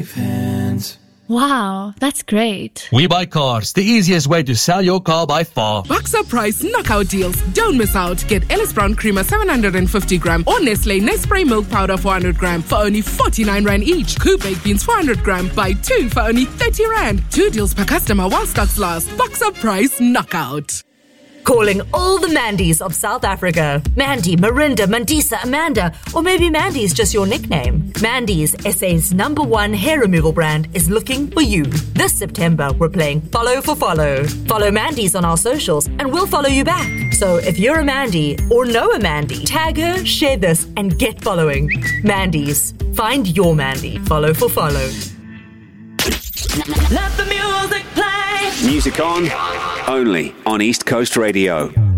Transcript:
Wow, that's great. We Buy Cars, the easiest way to sell your car by far. Boxer Price knockout deals. Don't miss out. Get Ellis Brown Creamer 750 gram or Nestle Nespray Milk Powder 400 gram for only 49 Rand each. Coop Baked Beans 400 gram. Buy 2 for only 30 Rand. 2 deals per customer while stocks last. Boxer Price knockout. Calling all the Mandys of South Africa. Mandy, Marinda, Mandisa, Amanda, or maybe Mandy's just your nickname. Mandy's, SA's #1 hair removal brand, is looking for you. This September, we're playing Follow for Follow. Follow Mandy's on our socials and we'll follow you back. So if you're a Mandy or know a Mandy, tag her, share this, and get following. Mandy's. Find your Mandy. Follow for Follow. Let the music play. Music on, only on East Coast Radio.